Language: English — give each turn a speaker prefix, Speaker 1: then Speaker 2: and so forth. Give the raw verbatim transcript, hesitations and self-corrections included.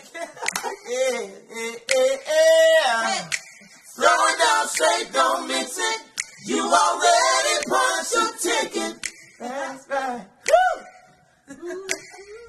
Speaker 1: yeah, yeah, yeah, yeah. Throw it down, straight, don't mix it. You already